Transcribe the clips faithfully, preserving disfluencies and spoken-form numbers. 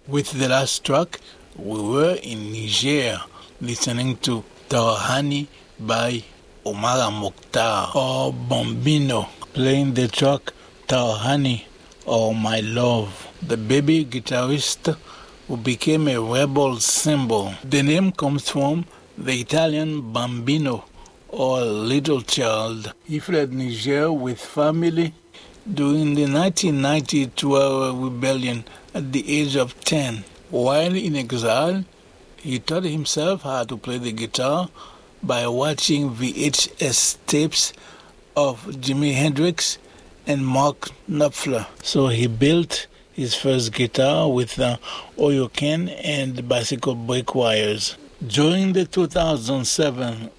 With the last track, we were in Niger listening to Tawahani by Omar Mokhtar or Bambino, playing the track Tawahani or My Love, the baby guitarist who became a rebel symbol. The name comes from the Italian Bambino or little child. He fled Niger with family during the nineteen ninety Tuareg rebellion at the age of ten. While in exile, he taught himself how to play the guitar by watching V H S tapes of Jimi Hendrix and Mark Knopfler. So he built his first guitar with uh, oil can and bicycle brake wires. During the two thousand seven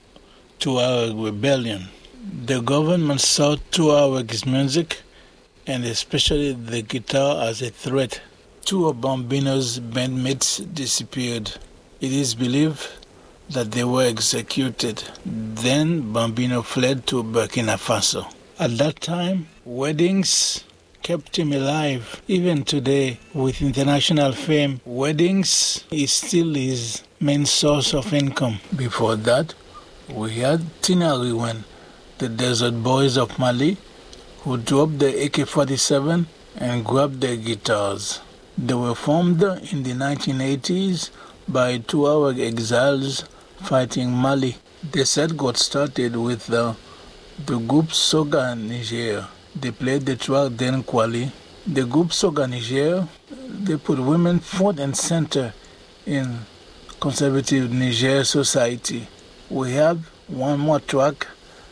Tuareg rebellion, the government saw Tuareg's music and especially the guitar as a threat. Two of Bambino's bandmates disappeared. It is believed that they were executed. Then Bambino fled to Burkina Faso. At that time, weddings kept him alive. Even today, with international fame, weddings is still his main source of income. Before that, we had Tinariwen, the Desert Boys of Mali, who dropped the A K forty-seven and grabbed their guitars. They were formed in the nineteen eighties by Tuareg exiles fighting Mali. The set got started with the, the group Soga Niger. They played the track Den Kwali. The group Soga Niger, they put women front and center in conservative Niger society. We have one more track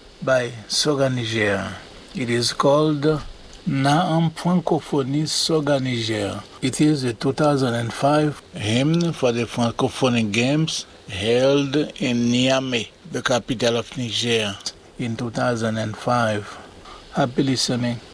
by Soga Niger. It is called Naam Francophonie Soga Niger. It is a two thousand five hymn for the Francophone Games held in Niamey, the capital of Niger, in two thousand five. Happy listening.